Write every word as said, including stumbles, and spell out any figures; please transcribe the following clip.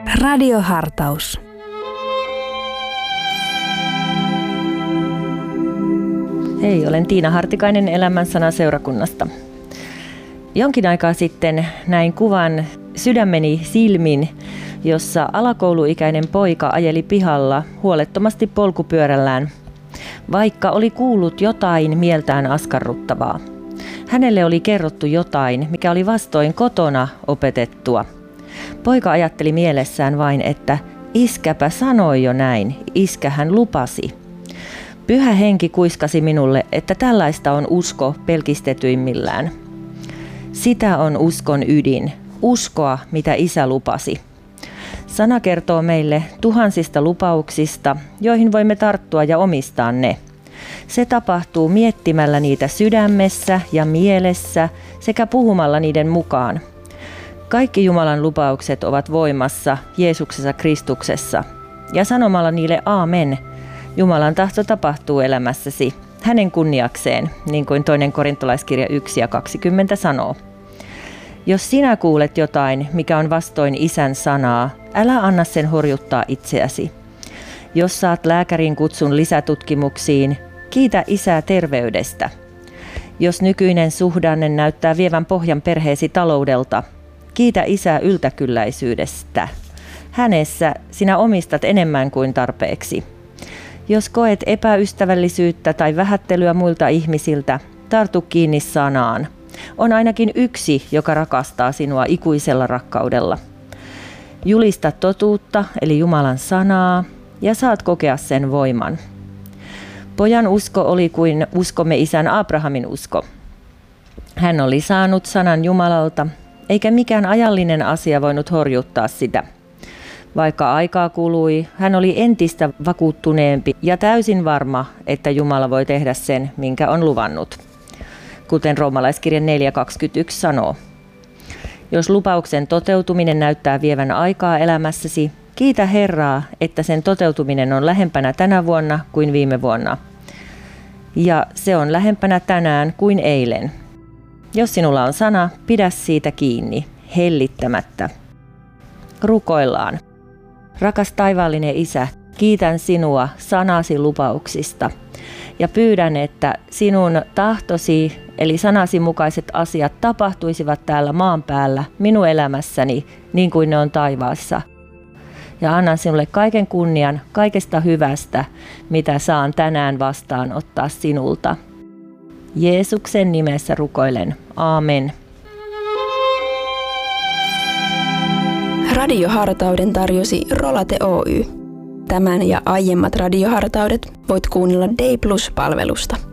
Radiohartaus. Hei, olen Tiina Hartikainen Elämän sana seurakunnasta. Jonkin aikaa sitten näin kuvan sydämeni silmin, jossa alakouluikäinen poika ajeli pihalla huolettomasti polkupyörällään, vaikka oli kuullut jotain mieltään askarruttavaa. Hänelle oli kerrottu jotain, mikä oli vastoin kotona opetettua. Poika ajatteli mielessään vain, että iskäpä sanoi jo näin, iskä hän lupasi. Pyhä henki kuiskasi minulle, että tällaista on usko pelkistetyimmillään. Sitä on uskon ydin, uskoa mitä isä lupasi. Sana kertoo meille tuhansista lupauksista, joihin voimme tarttua ja omistaa ne. Se tapahtuu miettimällä niitä sydämessä ja mielessä sekä puhumalla niiden mukaan. Kaikki Jumalan lupaukset ovat voimassa Jeesuksessa Kristuksessa ja sanomalla niille aamen. Jumalan tahto tapahtuu elämässäsi hänen kunniakseen, niin kuin toinen korintolaiskirja yksi ja kaksikymmentä sanoo. Jos sinä kuulet jotain, mikä on vastoin isän sanaa, älä anna sen horjuttaa itseäsi. Jos saat lääkärin kutsun lisätutkimuksiin, kiitä isää terveydestä. Jos nykyinen suhdanne näyttää vievän pohjan perheesi taloudelta, kiitä isää yltäkylläisyydestä. Hänessä sinä omistat enemmän kuin tarpeeksi. Jos koet epäystävällisyyttä tai vähättelyä muilta ihmisiltä, tartu kiinni sanaan. On ainakin yksi, joka rakastaa sinua ikuisella rakkaudella. Julista totuutta, eli Jumalan sanaa, ja saat kokea sen voiman. Pojan usko oli kuin uskomme isän Abrahamin usko. Hän oli saanut sanan Jumalalta, eikä mikään ajallinen asia voinut horjuttaa sitä. Vaikka aikaa kului, hän oli entistä vakuuttuneempi ja täysin varma, että Jumala voi tehdä sen, minkä on luvannut. Kuten roomalaiskirja neljä kaksikymmentäyksi sanoo. Jos lupauksen toteutuminen näyttää vievän aikaa elämässäsi, kiitä Herraa, että sen toteutuminen on lähempänä tänä vuonna kuin viime vuonna. Ja se on lähempänä tänään kuin eilen. Jos sinulla on sana, pidä siitä kiinni, hellittämättä. Rukoillaan. Rakas taivaallinen Isä, kiitän sinua sanasi lupauksista ja pyydän, että sinun tahtosi eli sanasi mukaiset asiat tapahtuisivat täällä maan päällä minun elämässäni niin kuin ne on taivaassa. Ja annan sinulle kaiken kunnian kaikesta hyvästä, mitä saan tänään vastaanottaa sinulta. Jeesuksen nimessä rukoilen. Aamen. Radiohartauden tarjosi Rolate Oy. Tämän ja aiemmat radiohartaudet voit kuunnella D plus -palvelusta.